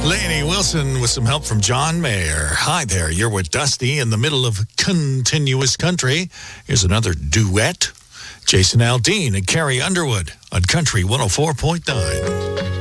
Lainey Wilson with some help from John Mayer. Hi there, you're with Dusty in the middle of continuous country. Here's another duet. Jason Aldean and Carrie Underwood on Country 104.9.